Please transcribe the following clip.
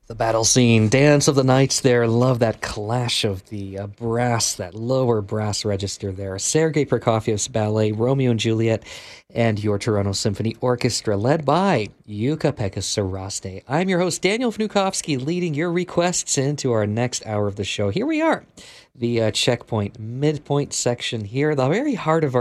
The battle scene, Dance of the Knights there. Love that clash of the brass, that lower brass register there. Sergei Prokofiev's ballet, Romeo and Juliet, and your Toronto Symphony Orchestra, led by Yuka-Pekka Saraste. I'm your host, Daniel Vnukovsky, leading your requests into our next hour of the show. Here we are, the checkpoint, midpoint section here, the very heart of our